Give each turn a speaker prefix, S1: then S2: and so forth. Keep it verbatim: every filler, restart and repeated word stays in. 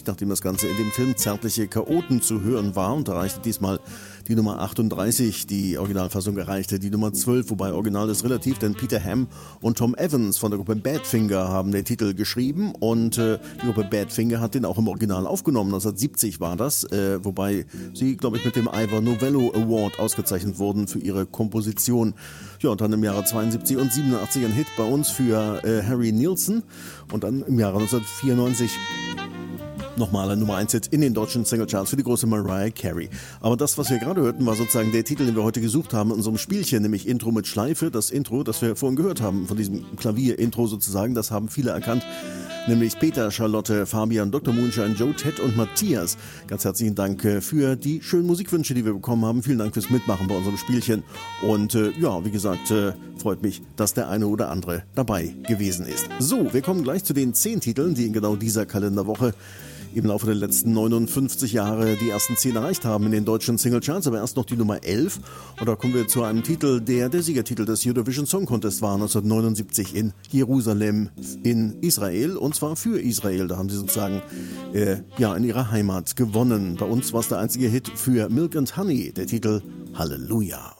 S1: nachdem das Ganze in dem Film Zärtliche Chaoten zu hören war und erreichte diesmal die Nummer achtunddreißig, die Originalfassung erreichte die Nummer zwölf, wobei Original ist relativ, denn Peter Ham und Tom Evans von der Gruppe Badfinger haben den Titel geschrieben und äh, die Gruppe Badfinger hat den auch im Original aufgenommen, neunzehnhundertsiebzig war das, äh, wobei sie, glaube ich, mit dem Ivor Novello Award ausgezeichnet wurden für ihre Komposition. Ja, und dann im Jahre zweiundsiebzig und siebenundachtzig ein Hit bei uns für äh, Harry Nilsson und dann im Jahre neunzehnhundertvierundneunzig nochmal ein Nummer eins Hit in den deutschen Singlecharts für die große Mariah Carey. Aber das, was wir gerade hörten, war sozusagen der Titel, den wir heute gesucht haben in unserem Spielchen, nämlich Intro mit Schleife. Das Intro, das wir vorhin gehört haben, von diesem Klavier-Intro sozusagen, das haben viele erkannt. Nämlich Peter, Charlotte, Fabian, Doktor Moonshine, Joe, Ted und Matthias. Ganz herzlichen Dank für die schönen Musikwünsche, die wir bekommen haben. Vielen Dank fürs Mitmachen bei unserem Spielchen. Und äh, ja, wie gesagt, äh, freut mich, dass der eine oder andere dabei gewesen ist. So, wir kommen gleich zu den zehn Titeln, die in genau dieser Kalenderwoche im Laufe der letzten neunundfünfzig Jahre die ersten zehn erreicht haben in den deutschen Singlecharts, aber erst noch die Nummer elf. Und da kommen wir zu einem Titel, der der Siegertitel des Eurovision Song Contest war, neunzehnhundertneunundsiebzig in Jerusalem in Israel, und zwar für Israel. Da haben sie sozusagen äh, ja, in ihrer Heimat gewonnen. Bei uns war es der einzige Hit für Milk and Honey, der Titel Halleluja.